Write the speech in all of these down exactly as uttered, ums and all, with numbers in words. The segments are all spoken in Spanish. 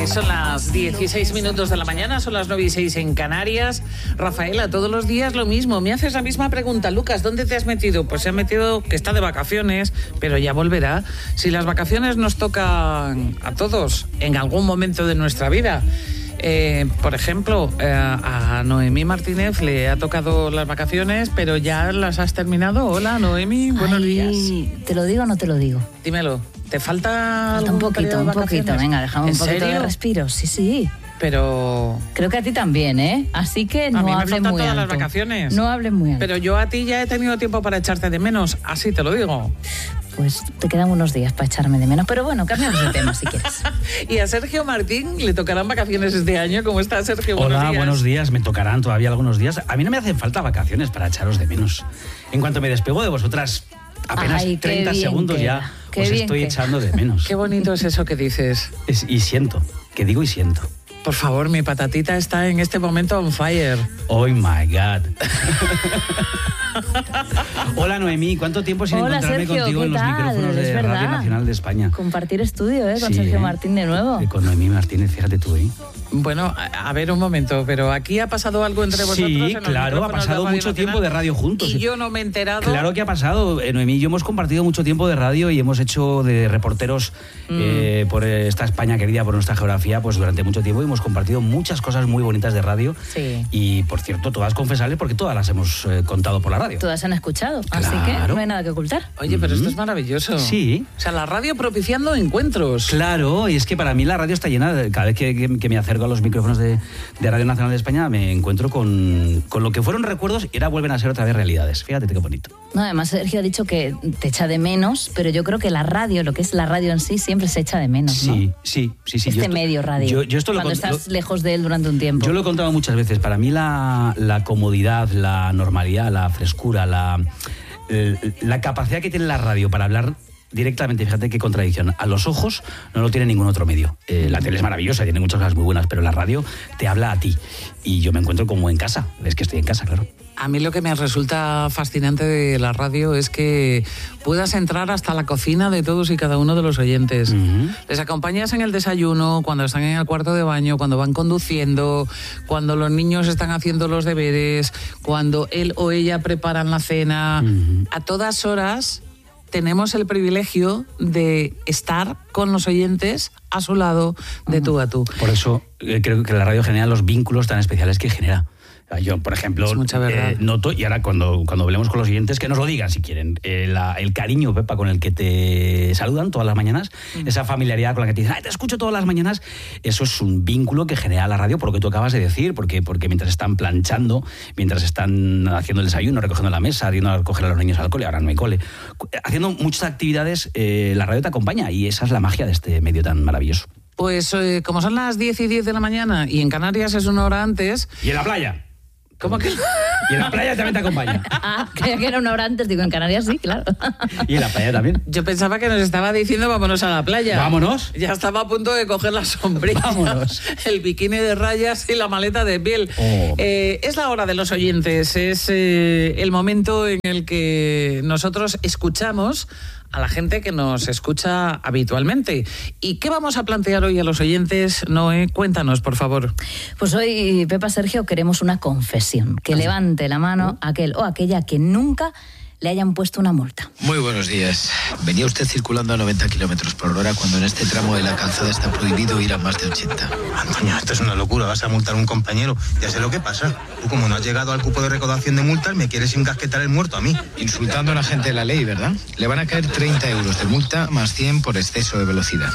Son las dieciséis minutos de la mañana, son las nueve y seis en Canarias. Rafaela, todos los días lo mismo. Me haces la misma pregunta. Lucas, ¿dónde te has metido? Pues se ha metido, que está de vacaciones, pero ya volverá. Si las vacaciones nos tocan a todos en algún momento de nuestra vida. Eh, por ejemplo, eh, a Noemí Martínez le ha tocado las vacaciones, pero ya las has terminado. Hola, Noemí, buenos Ay, días. ¿Te lo digo o no te lo digo? Dímelo, ¿te falta Falta un poquito, un poquito. Venga, dejamos un poquito serio? de respiro. Sí, sí. Pero... Creo que a ti también, ¿eh? Así que no a mí me hables faltan muy todas alto. las vacaciones. No hables muy alto. Pero yo a ti ya he tenido tiempo para echarte de menos, así te lo digo. Pues te quedan unos días para echarme de menos. Pero bueno, cambiamos de tema si quieres. Y a Sergio Martín le tocarán vacaciones este año. ¿Cómo está, Sergio? Hola, buenos días. buenos días. Me tocarán todavía algunos días. A mí no me hacen falta vacaciones para echaros de menos. En cuanto me despego de vosotras, apenas Ay, qué treinta bien segundos queda. ya Qué os bien estoy queda. echando de menos. Qué bonito es eso que dices. Es- y siento, que digo y siento. Por favor, mi patatita está en este momento on fire. Oh my God. Hola Noemí, ¿cuánto tiempo sin Hola, encontrarme Sergio, contigo ¿qué en los tal? micrófonos Es de verdad. Radio Nacional de España? Compartir estudio, ¿eh? Con Sí, Sergio ¿eh? Martín de nuevo. Eh, Con Noemí Martínez, fíjate tú, ¿eh? Bueno, a, a ver un momento, pero aquí ha pasado algo entre vosotros. Sí, en los claro, ha micrófonos de pasado Radio mucho Nacional, tiempo de radio juntos. Y yo no me he enterado. Claro que ha pasado. Eh, Noemí y yo hemos compartido mucho tiempo de radio y hemos hecho de reporteros Mm. eh, por esta España querida, por nuestra geografía, pues durante mucho tiempo y hemos compartido muchas cosas muy bonitas de radio. Sí. Y, por cierto, todas confesables porque todas las hemos eh, contado por la radio. Todas han escuchado, así que Claro. no hay nada que ocultar. Oye, pero esto Ujú. es maravilloso. Sí. O sea, la radio propiciando encuentros. Claro, y es que para mí la radio está llena, de- cada vez que, que- que me acerco a los micrófonos de, de Radio Nacional de España me encuentro con, con lo que fueron recuerdos y ahora vuelven a ser otra vez realidades. Fíjate qué bonito. No, además Sergio ha dicho que te echa de menos, pero yo creo que la radio, lo que es la radio en sí, siempre se echa de menos, ¿no? Sí, sí, sí, sí. Este Yo esto- medio radio. Yo, yo esto lo cuando con- estás lo- lejos de él durante un tiempo. Yo lo he contado muchas veces. Para mí la, la comodidad, la normalidad, la frescura, la, eh, la capacidad que tiene la radio para hablar directamente, fíjate qué contradicción, a los ojos no lo tiene ningún otro medio. Eh, la tele es maravillosa, tiene muchas cosas muy buenas, pero la radio te habla a ti. Y yo me encuentro como en casa. Es que estoy en casa, claro. A mí lo que me resulta fascinante de la radio es que puedas entrar hasta la cocina de todos y cada uno de los oyentes. Ujú. Les acompañas en el desayuno, cuando están en el cuarto de baño, cuando van conduciendo, cuando los niños están haciendo los deberes, cuando él o ella preparan la cena. Ujú. A todas horas tenemos el privilegio de estar con los oyentes a su lado, de tú a tú. Por eso eh, creo que la radio genera los vínculos tan especiales que genera. Yo, por ejemplo, Es mucha verdad. eh, noto, y ahora cuando, cuando hablemos con los oyentes, que nos lo digan si quieren, eh, la- el cariño, Pepa, con el que te saludan todas las mañanas, Mm. esa familiaridad con la que te dicen, "Ay, te escucho todas las mañanas", eso es un vínculo que genera la radio, por lo que tú acabas de decir, porque, porque mientras están planchando, mientras están haciendo el desayuno, recogiendo la mesa, yendo a recoger a los niños al cole, ahora no hay cole, cu- haciendo muchas actividades, eh, la radio te acompaña y esa es la magia de este medio tan maravilloso. Pues eh, como son las diez y diez de la mañana y en Canarias es una hora antes, Y en la playa. ¿cómo que...? Y en la playa también te acompaña. Ah, creía que era una hora antes, digo, en Canarias sí, claro. Y en la playa también. Yo pensaba que nos estaba diciendo vámonos a la playa. Vámonos. Ya estaba a punto de coger la sombrilla, Vámonos. el bikini de rayas y la maleta de piel. Oh. Eh, es la hora de los oyentes, es eh, el momento en el que nosotros escuchamos a la gente que nos escucha habitualmente. ¿Y qué vamos a plantear hoy a los oyentes, Noé? Cuéntanos, por favor. Pues hoy, Pepa, Sergio, queremos una confesión. Que levante la mano aquel o aquella que nunca le hayan puesto una multa. Muy buenos días. Venía usted circulando a noventa kilómetros por hora cuando en este tramo de la calzada está prohibido ir a más de ochenta. Antonio, esto es una locura. Vas a multar a un compañero. Ya sé lo que pasa. Tú, como no has llegado al cupo de recaudación de multas, me quieres encasquetar el muerto a mí. Insultando a un agente de la ley, ¿verdad? Le van a caer treinta euros de multa más cien por exceso de velocidad.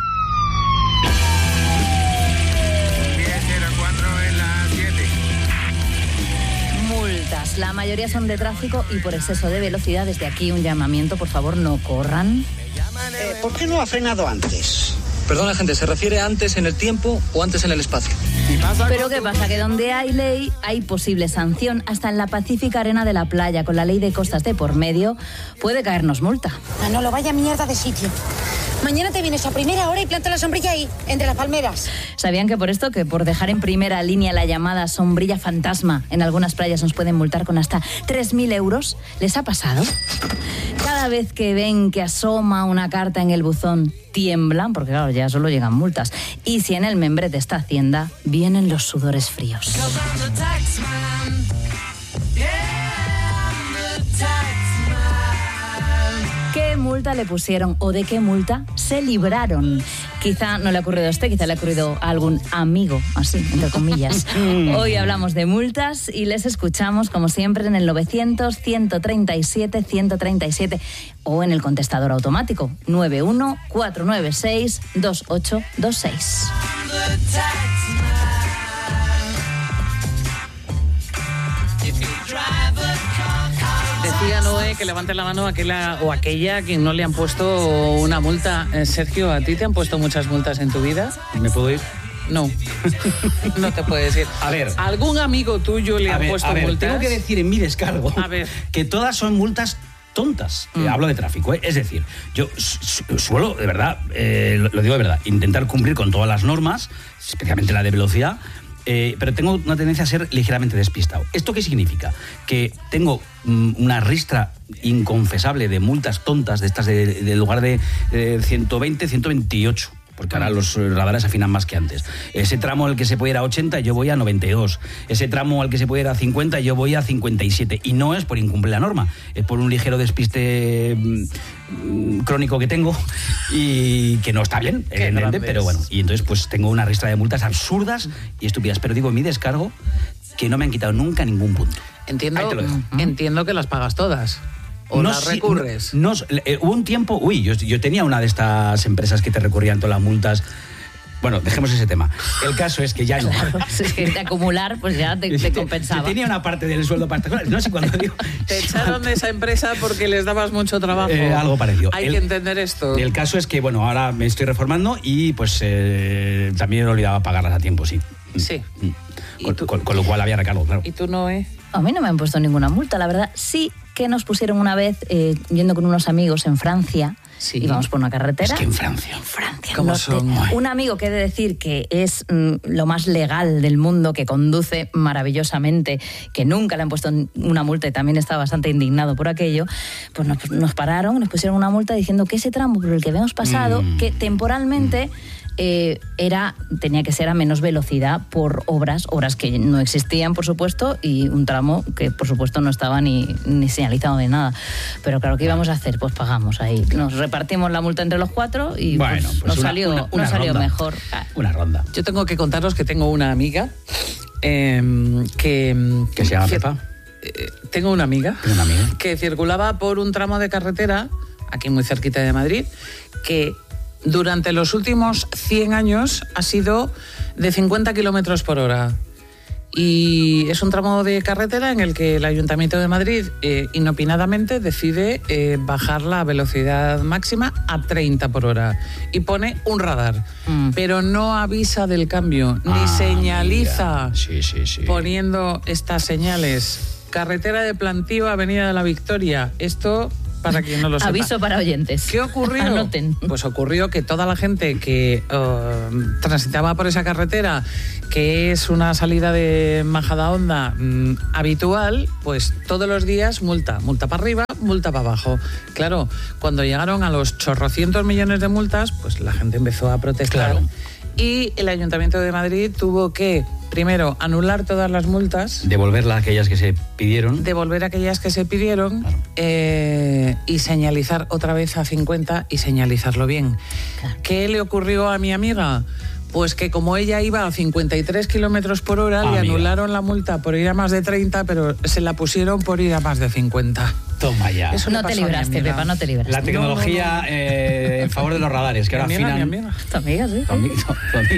Multas. La mayoría son de tráfico y por exceso de velocidad. Desde aquí un llamamiento, por favor, no corran. Eh, ¿Por qué no ha frenado antes? Perdona, gente, ¿se refiere a antes en el tiempo o antes en el espacio? Pero ¿qué pasa? Que donde hay ley hay posible sanción. Hasta en la pacífica arena de la playa, con la ley de costas de por medio, puede caernos multa. Manolo, vaya mierda de sitio. Mañana te vienes a primera hora y planta la sombrilla ahí, entre las palmeras. ¿Sabían que por esto, que por dejar en primera línea la llamada sombrilla fantasma, en algunas playas nos pueden multar con hasta tres mil euros? ¿Les ha pasado? Cada vez que ven que asoma una carta en el buzón, tiemblan, porque claro, ya solo llegan multas. Y si en el membrete está Hacienda, vienen los sudores fríos. ¿Qué multa le pusieron o de qué multa se libraron? Quizá no le ha ocurrido a usted, quizá le ha ocurrido a algún amigo, así, entre comillas. Hoy hablamos de multas y les escuchamos, como siempre, en el novecientos, ciento treinta y siete, ciento treinta y siete o en el contestador automático nueve uno cuatro nueve seis dos ocho dos seis. Decía Noé que levante la mano aquella o aquella a quien no le han puesto una multa. Eh, Sergio, ¿a ti te han puesto muchas multas en tu vida? ¿Me puedo ir? No, no te puedes ir. A ver. ¿Algún amigo tuyo le A ha ver, puesto a ver, multas? tengo que decir en mi descargo A ver. que todas son multas tontas. Mm. Eh, hablo de tráfico, ¿eh? Es decir, yo su suelo, de verdad, eh, lo, lo digo de verdad, intentar cumplir con todas las normas, especialmente la de velocidad, eh, pero tengo una tendencia a ser ligeramente despistado. ¿Esto qué significa? Que tengo mm, una ristra inconfesable de multas tontas, de estas de, de lugar de, de ciento veinte, ciento veintiocho. Porque ahora los radares afinan más que antes. Ese tramo al que se puede ir a ochenta, yo voy a noventa y dos. Ese tramo al que se puede ir a cincuenta, yo voy a cincuenta y siete. Y no es por incumplir la norma, es por un ligero despiste mmm, crónico que tengo y que no está bien, evidentemente, pero bueno. Y entonces pues tengo una ristra de multas absurdas y estúpidas. Pero digo, en mi descargo, que no me han quitado nunca ningún punto. Entiendo, Ahí te lo dejo. entiendo que las pagas todas. ¿O no, las sí, recurres? No, no, eh, hubo un tiempo, uy, yo, yo tenía una de estas empresas que te recurrían todas las multas. Bueno, dejemos ese tema. El caso es que ya no. Claro, es que de acumular, pues ya te, te compensaba. Yo tenía una parte del sueldo para estas cosas. No sé cuándo digo. Te echaron de esa empresa porque les dabas mucho trabajo. Eh, algo parecido. Hay el, que entender esto. El caso es que, bueno, ahora me estoy reformando y pues eh, también he olvidado pagarlas a tiempo, sí. Sí. Con, con, con lo cual había recargo, claro. ¿Y tú no, eh? A mí no me han puesto ninguna multa, la verdad. Sí que nos pusieron una vez, eh, yendo con unos amigos en Francia, sí. Íbamos por una carretera. Es que en Francia. En Francia. ¿Cómo no, son? De, un amigo que he de decir que es mm, lo más legal del mundo, que conduce maravillosamente, que nunca le han puesto una multa y también está bastante indignado por aquello, pues nos, nos pararon, nos pusieron una multa diciendo que ese tramo por el que habíamos pasado, mm. que temporalmente... Eh, era, tenía que ser a menos velocidad por obras, obras que no existían, por supuesto, y un tramo que, por supuesto, no estaba ni, ni señalizado de nada. Pero claro, ¿qué íbamos a hacer? Pues pagamos ahí. Nos repartimos la multa entre los cuatro y bueno, pues, pues nos una, salió, una, una nos salió ronda. mejor. Una ronda. Yo tengo que contaros que tengo una amiga eh, que... ¿Que se llama Pepa? Eh, tengo una amiga, ¿Tengo una amiga? que circulaba por un tramo de carretera, aquí muy cerquita de Madrid, que... durante los últimos cien años ha sido de cincuenta kilómetros por hora. Y es un tramo de carretera en el que el Ayuntamiento de Madrid eh, inopinadamente decide eh, bajar la velocidad máxima a treinta por hora y pone un radar, mm. pero no avisa del cambio, ni ah, señaliza sí, sí, sí. poniendo estas señales. Carretera de Plantío, Avenida de la Victoria. Esto... para quien no lo sepa. Aviso para oyentes. ¿Qué ocurrió? Anoten. Pues ocurrió que toda la gente que uh, transitaba por esa carretera, que es una salida de Majadahonda mmm, habitual, pues todos los días multa, multa para arriba, multa para abajo. Claro, cuando llegaron a los chorrocientos millones de multas, pues la gente empezó a protestar. Claro. Y el Ayuntamiento de Madrid tuvo que, primero, anular todas las multas. Devolverlas aquellas que se pidieron. Devolver aquellas que se pidieron claro. eh, y señalizar otra vez a cincuenta y señalizarlo bien. Claro. ¿Qué le ocurrió a mi amiga? Pues que como ella iba a cincuenta y tres kilómetros por hora, ah, le anularon la multa por ir a más de treinta, pero se la pusieron por ir a más de cincuenta. Toma ya. Eso no te libraste, Pepa, no te libraste. La tecnología no, no, no. Eh, en favor de los radares, que ahora mi amiga, afinan... Mi amiga. Tu amiga, sí. Tu amiga, tu amiga.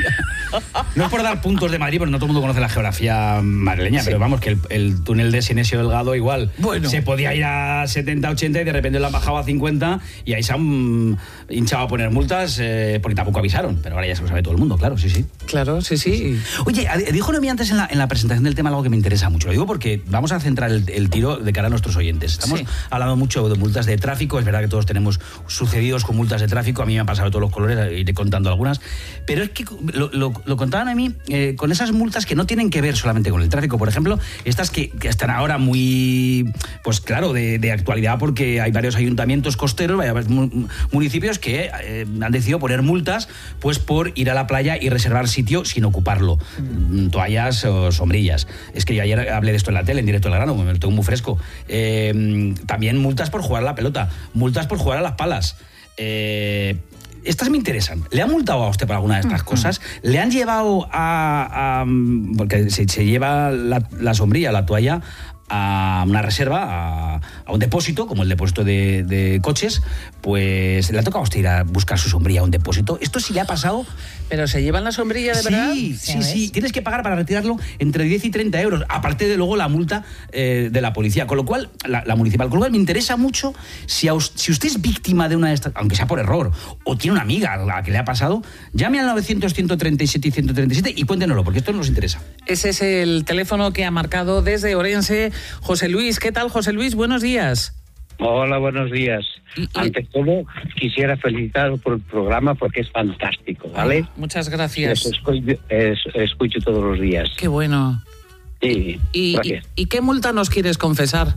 No es por dar puntos de Madrid, porque no todo el mundo conoce la geografía madrileña, sí. Pero vamos, que el, el túnel de Sinesio Delgado igual bueno. se podía ir a setenta, ochenta y de repente lo han bajado a cincuenta y ahí se han hinchado a poner multas eh, porque tampoco avisaron, pero ahora ya se lo sabe todo el mundo, claro, sí, sí. Claro, sí, sí. sí. Oye, dijo Noemí antes en la, en la presentación del tema algo que me interesa mucho. Lo digo porque vamos a centrar el, el tiro de cara a nuestros oyentes. Estamos sí. hablando mucho de multas de tráfico, es verdad que todos tenemos sucedidos con multas de tráfico, a mí me han pasado todos los colores, iré contando algunas, pero es que lo, lo, lo contaban a mí eh, con esas multas que no tienen que ver solamente con el tráfico, por ejemplo, estas que, que están ahora muy, pues claro, de, de actualidad porque hay varios ayuntamientos costeros, varios municipios que eh, han decidido poner multas pues por ir a la playa y reservar sitio sin ocuparlo, mm. toallas o sombrillas. Es que yo ayer hablé de esto en la tele, en directo al grano, me lo tengo muy fresco. Eh, también multas por jugar a la pelota, multas por jugar a las palas. Eh, estas me interesan. ¿Le han multado a usted por alguna de estas cosas? ¿Le han llevado a... a porque se, se lleva la, la sombrilla, la toalla, a una reserva, a, a un depósito, como el depósito de, de coches, pues le ha tocado a usted ir a buscar su sombrilla a un depósito. ¿Esto sí le ha pasado? ¿Pero se llevan la sombrilla de sí, verdad? Sí, sí, sí. Tienes que pagar para retirarlo entre diez y treinta euros, aparte de luego la multa eh, de la policía. Con lo cual, la, la municipal, con lo cual me interesa mucho si, a, si usted es víctima de una de estas, aunque sea por error, o tiene una amiga a la que le ha pasado, llame al novecientos, ciento treinta y siete y ciento treinta y siete y cuéntenoslo, porque esto nos interesa. Ese es el teléfono que ha marcado desde Orense José Luis. ¿Qué tal, José Luis? Buenos días. Hola, buenos días. Y, y... Ante todo, quisiera felicitaros por el programa porque es fantástico, ¿vale? Ah, muchas gracias. Les escucho, es, escucho todos los días. Qué bueno. Sí, y, y, ¿Y qué multa nos quieres confesar?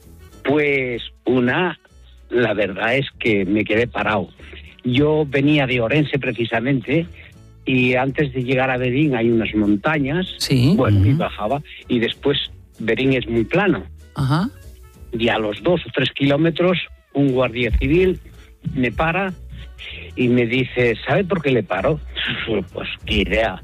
Pues una, la verdad es que me quedé parado. Yo venía de Orense precisamente y antes de llegar a Berín hay unas montañas. Sí. Bueno, uh-huh. y bajaba y después Berín es muy plano. Ajá. Y a los dos o tres kilómetros un guardia civil me para y me dice, ¿sabe por qué le paro? Pues qué idea.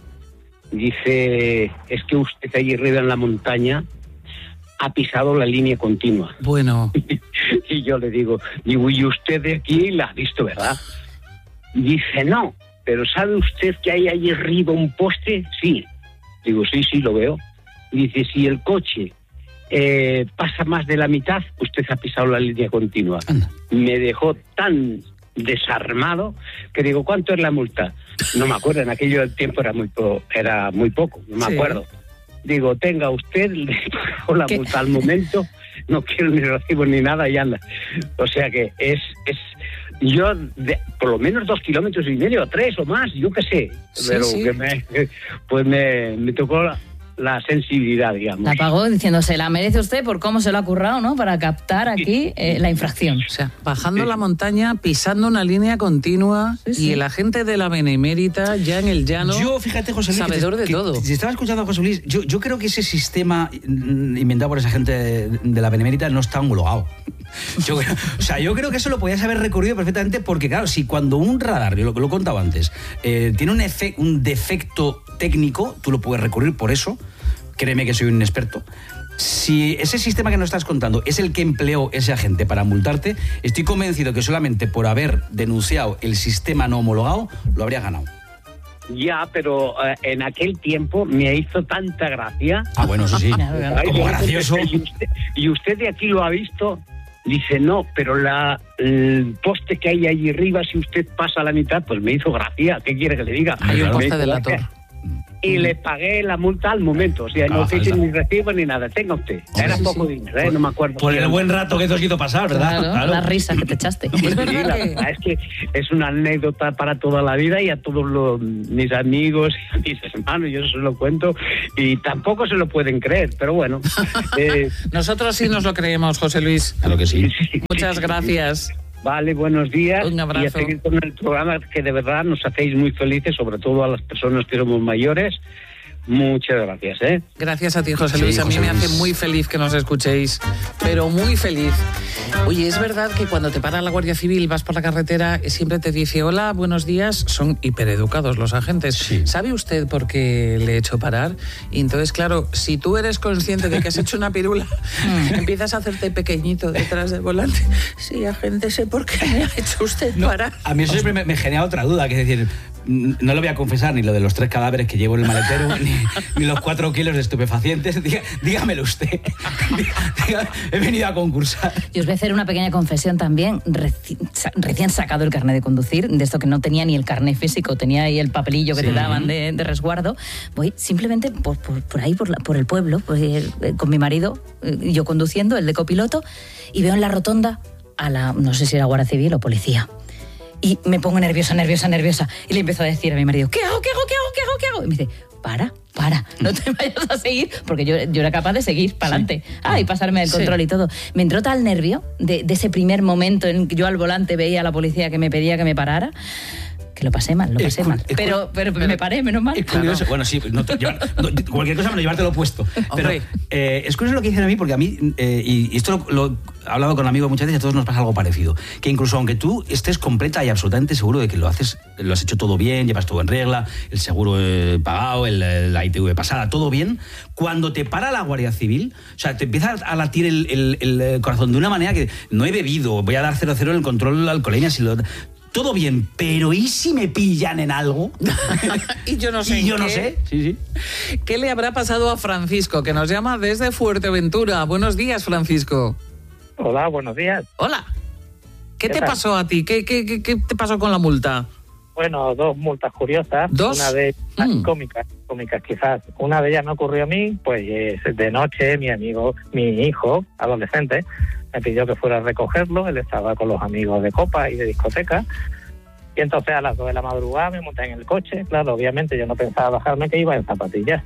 Dice, es que usted allí arriba en la montaña ha pisado la línea continua. Bueno. Y yo le digo, digo, y usted de aquí la ha visto, ¿verdad? Dice, no, pero ¿sabe usted que hay allí arriba un poste? Sí. Digo, sí, sí, lo veo. Dice, si el coche eh, pasa más de la mitad, usted ha pisado la línea continua. Anda. Me dejó tan desarmado que digo, ¿cuánto es la multa? No me acuerdo, en aquello tiempo era muy, po- era muy poco, no me sí. acuerdo. Digo, tenga usted, le pagó la ¿Qué? multa al momento, no quiero ni recibo ni nada y anda. O sea que es... es yo, de, por lo menos dos kilómetros y medio, tres o más, yo qué sé. Sí, pero sí. que me, pues me, me tocó la, la sensibilidad, digamos. La pagó diciendo, se la merece usted por cómo se lo ha currado, ¿no? Para captar aquí eh, la infracción. O sea, bajando sí. la montaña, pisando una línea continua sí, sí. y el agente de la Benemérita ya en el llano. Yo, fíjate, José Luis, sabedor que, de que, todo. Si estaba escuchando a José Luis, yo, yo creo que ese sistema inventado por esa gente de, de la Benemérita no está homologado. Yo, o sea, yo creo que eso lo podías haber recurrido perfectamente porque, claro, si cuando un radar, yo lo, lo he contado antes, eh, tiene un, efe, un defecto técnico, tú lo puedes recurrir por eso, créeme que soy un experto. Si ese sistema que nos estás contando es el que empleó ese agente para multarte, estoy convencido que solamente por haber denunciado el sistema no homologado, lo habría ganado. Ya, pero uh, en aquel tiempo me hizo tanta gracia. Ah, bueno, eso sí, como gracioso. Y usted, y usted de aquí lo ha visto. Dice, no, pero la, el poste que hay allí arriba, si usted pasa a la mitad, pues me hizo gracia. ¿Qué quiere que le diga? Hay un poste de la torre. Y le pagué la multa al momento. O sea, ah, no hice ni recibo ni nada. Tenga usted. Era sí, poco sí. dinero, ¿eh? No me acuerdo. Por el buen rato que te has ido pasar, ¿verdad? Claro, claro. Las risas que te echaste. Sí, la verdad es que es una anécdota para toda la vida y a todos los, mis amigos y a mis hermanos, yo se lo cuento y tampoco se lo pueden creer, pero bueno. Eh, Nosotros sí nos lo creemos, José Luis. Claro que sí. Muchas gracias. Vale, buenos días. Un abrazo. Y a seguir con el programa que de verdad nos hacéis muy felices, sobre todo a las personas que somos mayores, Muchas gracias, ¿eh? Gracias a ti, José Luis. Sí, a mí José me Luis. hace muy feliz que nos escuchéis, pero muy feliz. Oye, es verdad que cuando te para la Guardia Civil, vas por la carretera, siempre te dice, hola, buenos días. Son hipereducados los agentes. Sí. ¿Sabe usted por qué le he hecho parar? Y entonces, claro, si tú eres consciente de que has hecho una pirula, empiezas a hacerte pequeñito detrás del volante. Sí, agente, sé por qué me ha hecho usted No, parar. a mí eso siempre me, me genera otra duda, que es decir, no lo voy a confesar ni lo de los tres cadáveres que llevo en el maletero, ni, ni los cuatro kilos de estupefacientes. Diga, dígamelo usted. Diga, he venido a concursar. Y os voy a hacer una pequeña confesión también. Reci- sa- recién sacado el carnet de conducir, de esto que no tenía ni el carnet físico, tenía ahí el papelillo que Sí. te daban de, de resguardo. Voy simplemente por, por, por ahí, por, la- por el pueblo, pues, eh, eh, con mi marido, eh, yo conduciendo, el de copiloto, y veo en la rotonda a la, no sé si era Guardia Civil o policía. Y me pongo nerviosa, nerviosa, nerviosa. Y le empiezo a decir a mi marido, ¿qué hago, qué hago, qué hago, qué hago, qué hago? Y me dice, para, para, no te vayas a seguir, porque yo, yo era capaz de seguir para adelante. Ah, y pasarme el Sí. control y todo. Me entró tal nervio de, de ese primer momento en que yo al volante veía a la policía que me pedía que me parara, que lo pasé mal, lo Es pasé cu- mal. es cu- Pero, pero, me paré, menos mal. Es curioso, bueno, sí, no te- llevar- no, cualquier cosa menos llevártelo puesto. Pero Hombre. eh, es curioso lo que dicen a mí, porque a mí, eh, y, y esto lo, lo he hablado con amigos muchas veces, a todos nos pasa algo parecido, que incluso aunque tú estés completa y absolutamente seguro de que lo haces, lo has hecho todo bien, llevas todo en regla, el seguro eh, pagado, el, la I T V pasada, todo bien, cuando te para la Guardia Civil, o sea, te empieza a latir el, el- el corazón de una manera que no he bebido, voy a dar cero cero en el control de la alcoholemia, si lo... Todo bien, pero ¿y si me pillan en algo? Y yo no sé. Y yo en no qué. sé. Sí, sí. ¿Qué le habrá pasado a Francisco, que nos llama desde Fuerteventura? Buenos días, Francisco. Hola, buenos días. Hola. ¿Qué, ¿Qué te tal? pasó a ti? ¿Qué, qué, qué, qué te pasó con la multa? Bueno, dos multas curiosas. ¿Dos? Una de ellas Mm. cómicas, cómicas quizás. Una de ellas me ocurrió a mí, pues eh, de noche mi amigo, mi hijo, adolescente, me pidió que fuera a recogerlo. Él estaba con los amigos de copa y de discoteca. Y entonces a las dos de la madrugada me monté en el coche. Claro, obviamente yo no pensaba bajarme, que iba en zapatillas.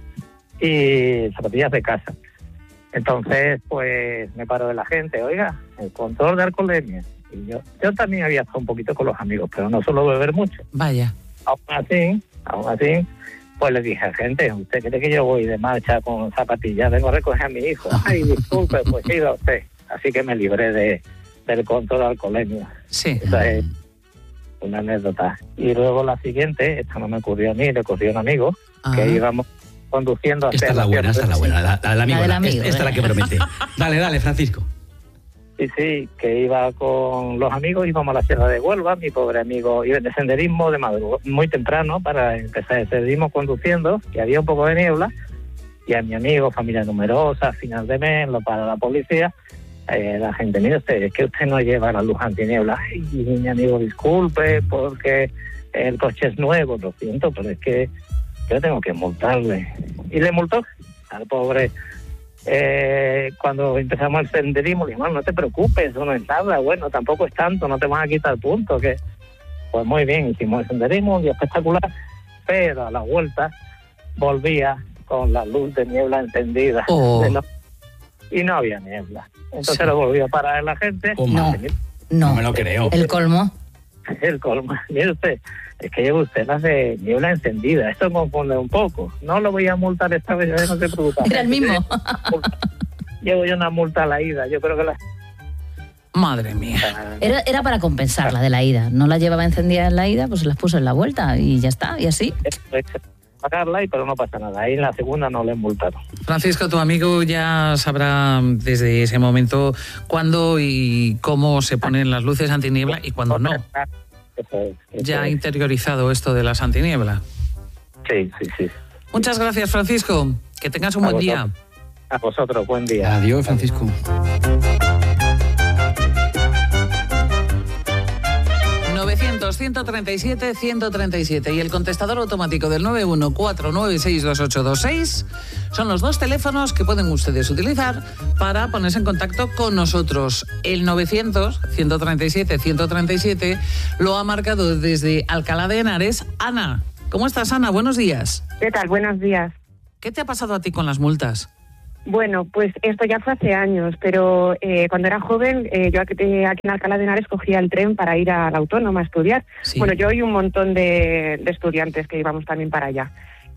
Y zapatillas de casa. Entonces, pues me paró de la gente, oiga, el control de alcoholemia. Y yo, yo también había estado un poquito con los amigos, pero no suelo beber mucho. Vaya. Aún así, aún así, pues le dije, gente, ¿usted cree que yo voy de marcha con zapatillas? Vengo a recoger a mi hijo. Ay, disculpe, pues iba usted. Así que me libré de, del control de alcoholemia. Sí. Esa es una anécdota. Y luego la siguiente, esta no me ocurrió a mí, le ocurrió a un amigo, Ah. que íbamos conduciendo hacia Esta es la buena, esta es la buena, la, la del amigo, La del la- amigo, esta es la eh. que promete. Dale, dale, Francisco. Sí, sí, que iba con los amigos, íbamos a la Sierra de Huelva, mi pobre amigo iba de senderismo de madrugada, muy temprano, para empezar el senderismo conduciendo, que había un poco de niebla, y a mi amigo, familia numerosa, final de mes, lo para la policía, eh, la gente, mire usted, es que usted no lleva la luz antiniebla. Ay, mi amigo, disculpe, porque el coche es nuevo, lo siento, pero es que yo tengo que multarle. Y le multó al pobre. Eh, cuando empezamos el senderismo, le dijimos, no te preocupes, eso no es nada, bueno, tampoco es tanto, no te van a quitar puntos, que pues muy bien, hicimos el senderismo, un día espectacular, pero a la vuelta volvía con la luz de niebla encendida. Oh. De no- y no había niebla. Entonces Sí. lo volvió a parar la gente. ¿Cómo? No. No, No me lo creo. el colmo. El colmo. Mire usted, es que lleva usted las de niebla encendida. Esto confunde un poco. No lo voy a multar esta vez, no se preocupe. Era el mismo. Llevo yo una multa a la ida. Yo creo que la... Madre mía. Era, era para compensar la de la ida. No la llevaba encendida en la ida, pues se las puso en la vuelta y ya está, y así. pagarla, y pero no pasa nada. Ahí en la segunda no le multaron. Francisco, tu amigo ya sabrá desde ese momento cuándo y cómo se ponen las luces antiniebla y cuándo no. Eso es, eso Ya ha es. interiorizado esto de las antiniebla. Sí, sí, sí. Muchas gracias, Francisco. Que tengas un A buen día. vosotros. A vosotros, buen día. Adiós, Francisco. novecientos, ciento treinta y siete, ciento treinta y siete y el contestador automático del nueve uno cuatro nueve seis dos ocho dos seis son los dos teléfonos que pueden ustedes utilizar para ponerse en contacto con nosotros. El novecientos, ciento treinta y siete, ciento treinta y siete lo ha marcado desde Alcalá de Henares Ana. ¿Cómo estás, Ana? Buenos días. ¿Qué tal? Buenos días. ¿Qué te ha pasado a ti con las multas? Bueno, pues esto ya fue hace años, pero eh, cuando era joven, eh, yo aquí, eh, aquí en Alcalá de Henares cogía el tren para ir a la Autónoma a estudiar. Sí. Bueno, yo y un montón de, de estudiantes que íbamos también para allá.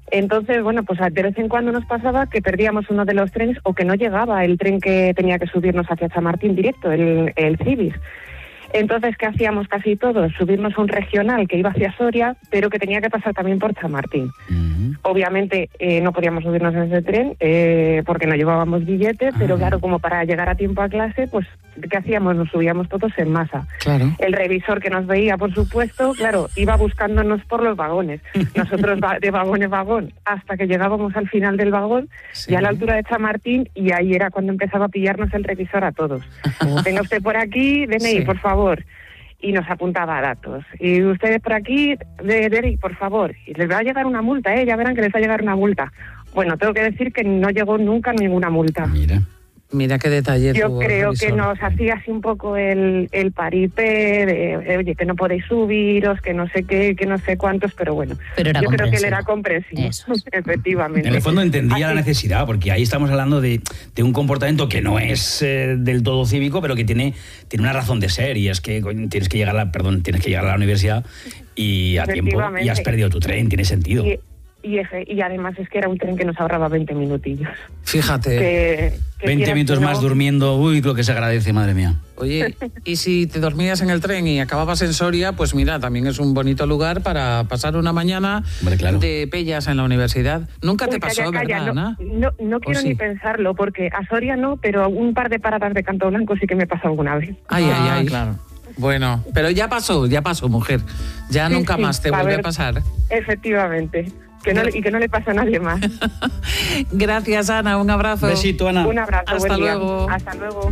Entonces, bueno, pues de vez en cuando nos pasaba que perdíamos uno de los trenes o que no llegaba el tren que tenía que subirnos hacia Chamartín directo, el, el Cibis. Entonces, ¿qué hacíamos casi todos? Subirnos a un regional que iba hacia Soria, pero que tenía que pasar también por Chamartín. Uh-huh. Obviamente eh, no podíamos subirnos en ese tren eh, porque no llevábamos billete, uh-huh. pero claro, como para llegar a tiempo a clase, pues ¿qué hacíamos? Nos subíamos todos en masa. Claro. El revisor que nos veía, por supuesto, claro, iba buscándonos por los vagones. Nosotros de vagón en vagón, hasta que llegábamos al final del vagón, sí. y a la altura de Chamartín, y ahí era cuando empezaba a pillarnos el revisor a todos. Venga usted por aquí, D N I, sí. por favor. Y nos apuntaba datos. Y ustedes por aquí, de Derek, por favor. Y les va a llegar una multa, ¿eh? Ya verán que les va a llegar una multa. Bueno, tengo que decir que no llegó nunca ninguna multa. Mira. Mira qué detalle. Yo creo que nos hacía así un poco el, el paripé de, de, oye, que no podéis subiros, que no sé qué, que no sé cuántos, pero bueno. Pero era yo creo que él era comprensivo, efectivamente. En el fondo entendía así. La necesidad, porque ahí estamos hablando de, de un comportamiento que no es eh, del todo cívico, pero que tiene, tiene una razón de ser, y es que tienes que llegar a la, perdón, tienes que llegar a la universidad y a tiempo y has perdido tu tren, tiene sentido. Y, Y, efe, y además es que era un tren que nos ahorraba veinte minutillos. Fíjate. Que, que veinte minutos no... más durmiendo, uy, lo que se agradece, madre mía. Oye, y si te dormías en el tren y acababas en Soria, pues mira, también es un bonito lugar para pasar una mañana Hombre, claro. de pellas en la universidad. Nunca uy, te pasó, calla, calla, ¿verdad, no, Ana? No, no quiero sí? ni pensarlo, porque a Soria no, pero un par de paradas de Canto Blanco sí que me pasó alguna vez. Ay, ah, ay, ay. Claro. Bueno, pero ya pasó, ya pasó, mujer. Ya sí, nunca sí, más te vuelve a, ver, a pasar. Efectivamente. Que no, y que no le pasa a nadie más. Gracias, Ana. Un abrazo. Besito, Ana. Un abrazo. Hasta buen luego. Día. Hasta luego.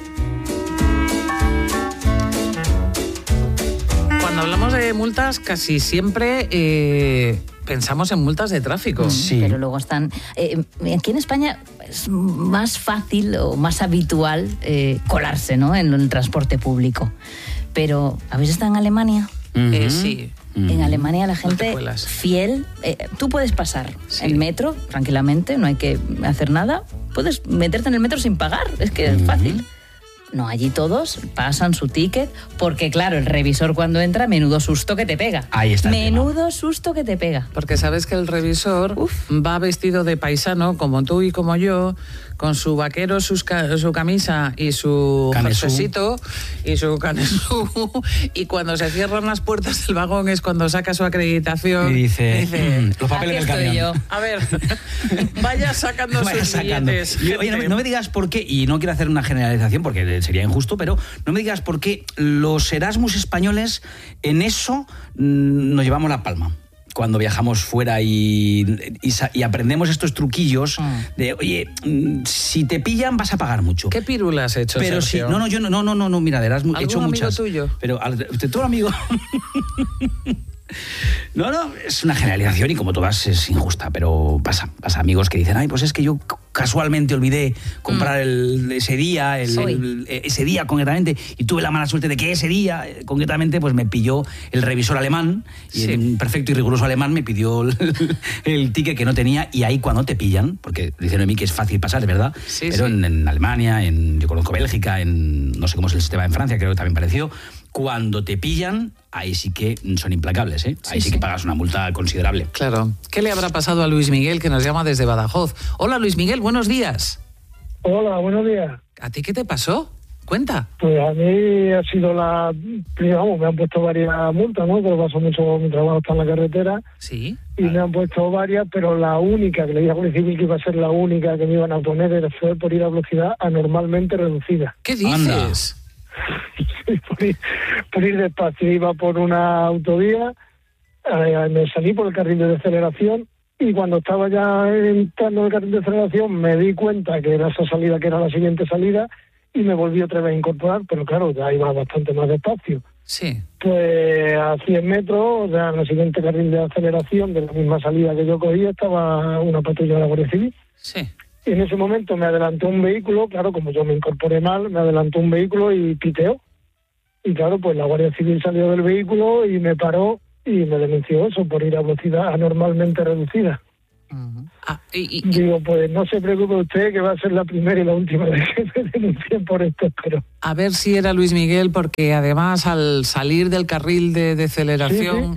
Cuando hablamos de multas, casi siempre eh, pensamos en multas de tráfico. Sí. Pero luego están... Eh, aquí en España es más fácil o más habitual eh, colarse, ¿no?, en el transporte público. Pero, ¿habéis estado en Alemania? Uh-huh. Eh, sí. En Alemania la gente no fiel, eh, tú puedes pasar sí. el metro tranquilamente, no hay que hacer nada, puedes meterte en el metro sin pagar, es que es fácil. No, allí todos pasan su ticket, porque claro, el revisor cuando entra, menudo susto que te pega. Ahí está. Menudo susto que te pega. Porque sabes que el revisor Uf. va vestido de paisano, como tú y como yo, con su vaquero, sus, su camisa y su jerseycito y su canesú. Y cuando se cierran las puertas del vagón es cuando saca su acreditación. Y dice, dice mm, los papeles del camión. Yo. A ver, vaya sacando vaya sus sacando. billetes. Oye, no, no me digas por qué, y no quiero hacer una generalización porque sería injusto, pero no me digas por qué los Erasmus españoles en eso mmm, nos llevamos la palma. Cuando viajamos fuera y, y, y aprendemos estos truquillos de, oye, si te pillan vas a pagar mucho. ¿Qué pirula has hecho, Pero Sergio? sí, no, no, yo no, no, no, no, mira, de Erasmus he hecho muchas. ¿Algún amigo tuyo? Pero, ¿tú amigo? No, no, es una generalización y como todas es injusta, pero pasa, pasa amigos que dicen, ay, pues es que yo casualmente olvidé comprar el, ese día, el, el, ese día concretamente, y tuve la mala suerte de que ese día, concretamente, pues me pilló el revisor alemán, y sí. un perfecto y riguroso alemán me pidió el, el ticket que no tenía, y ahí cuando te pillan, porque dicen a mí que es fácil pasar, es verdad, sí, pero sí. En, en Alemania, en, yo conozco Bélgica, en no sé cómo es el sistema en Francia, creo que también pareció. Cuando te pillan, ahí sí que son implacables, ¿eh? Ahí sí, sí que pagas una multa considerable. Claro. ¿Qué le habrá pasado a Luis Miguel, que nos llama desde Badajoz? Hola, Luis Miguel, buenos días. Hola, buenos días. ¿A ti qué te pasó? Cuenta. Pues a mí ha sido la... Vamos, me han puesto varias multas, ¿no? Pero paso mucho, mi trabajo está en la carretera. Sí. Y vale. Me han puesto varias, pero la única, que le dije a la Guardia Civil que iba a ser la única que me iban a poner, fue por ir a velocidad anormalmente reducida. ¿Qué dices? Sí, por, ir, por ir despacio, iba por una autovía, eh, me salí por el carril de aceleración y cuando estaba ya entrando en el carril de aceleración me di cuenta que era esa salida, que era la siguiente salida, y me volví otra vez a incorporar, pero claro, ya iba bastante más despacio. Sí. Pues a cien metros, o sea, en el siguiente carril de aceleración de la misma salida que yo cogí, estaba una patrulla de la Guardia Civil. Sí. Y en ese momento me adelantó un vehículo, claro, como yo me incorporé mal, me adelantó un vehículo y piteó. Y claro, pues la Guardia Civil salió del vehículo y me paró y me denunció eso, por ir a velocidad anormalmente reducida. Uh-huh. Ah, y, y, Digo, pues no se preocupe usted, que va a ser la primera y la última vez que me denuncien por esto, pero... A ver si era Luis Miguel, porque además al salir del carril de, de aceleración... Sí, sí.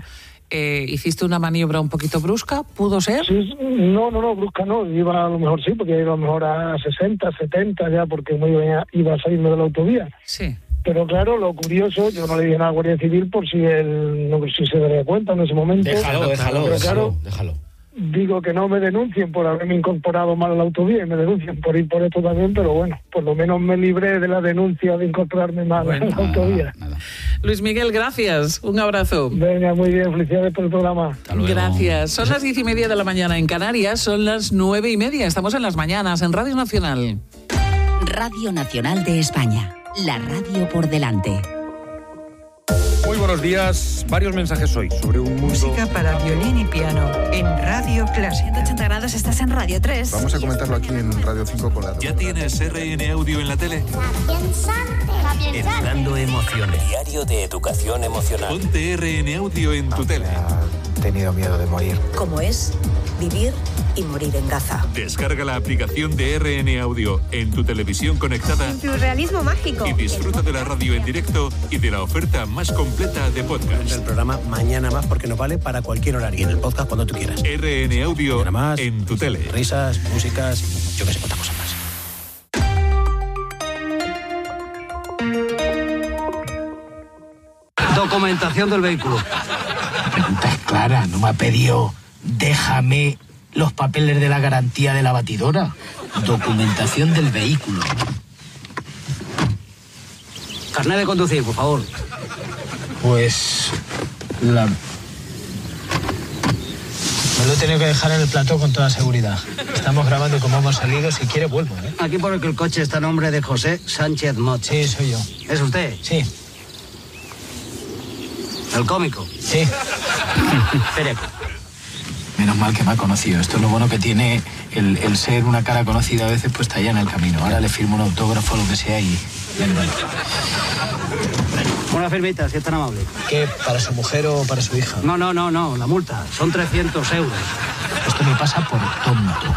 eh, hiciste una maniobra un poquito brusca, ¿pudo ser? Sí, no, no, no, brusca no, iba a lo mejor sí, porque iba a lo mejor a sesenta, setenta ya, porque me iba, iba a salirme de la autovía. Sí. Pero claro, lo curioso, yo no le dije nada a la Guardia Civil por si él no, si se daría cuenta en ese momento. Déjalo, déjalo, pero claro, déjalo. Digo que no me denuncien por haberme incorporado mal a la autovía y me denuncien por ir por esto también, pero bueno, por lo menos me libré de la denuncia de incorporarme mal bueno, a la autovía. Nada, nada. Luis Miguel, gracias. Un abrazo. Venga, muy bien, felicidades por el programa. Gracias. Son las diez y media de la mañana en Canarias, son las nueve y media. Estamos en las mañanas en Radio Nacional. Radio Nacional de España, la radio por delante. Muy buenos días. Varios mensajes hoy sobre un mundo... Música para violín y piano en Radio Clásica. ciento ochenta grados, estás en Radio tres. Vamos a comentarlo aquí en Radio cinco con la... ¿Ya tienes R N Audio en la tele? Educando emociones. Diario de educación emocional. Ponte R N Audio en tu tele. He tenido miedo de morir. ¿Cómo es vivir y morir en Gaza? Descarga la aplicación de R N Audio en tu televisión conectada. Surrealismo mágico. Y disfruta de la radio en directo y de la oferta más completa de podcast. El programa Mañana Más porque nos vale para cualquier horario. Y en el podcast cuando tú quieras. R N Audio más, en tu tele. Risas, músicas, yo que sé, cuántas cosas más. Documentación del vehículo. La pregunta es clara, no me ha pedido déjame los papeles de la garantía de la batidora. Documentación del vehículo. Carnet de conducir, por favor. Pues la... Me lo he tenido que dejar en el plató con toda seguridad. Estamos grabando y como hemos salido, si quiere vuelvo, ¿eh? Aquí pone que el coche está a nombre de José Sánchez Mot. Sí, soy yo. ¿Es usted? Sí. ¿El cómico? Sí. Pereco. Menos mal que me ha conocido. Esto es lo bueno que tiene el, el ser una cara conocida a veces puesta allá en el camino. Ahora le firmo un autógrafo o lo que sea y... Una firmita, si es tan amable. ¿Qué? ¿Para su mujer o para su hija? No, no, no, no. La multa. Son trescientos euros. Esto me pasa por tonto.